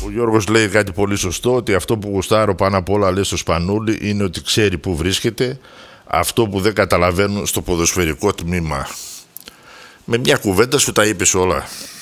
Ο Γιώργος λέει κάτι πολύ σωστό, ότι αυτό που γουστάρω πάνω απ' όλα, λέει, στο Σπανούλη είναι ότι ξέρει που βρίσκεται, αυτό που δεν καταλαβαίνουν στο ποδοσφαιρικό τμήμα. Με μια κουβέντα σου τα είπες όλα.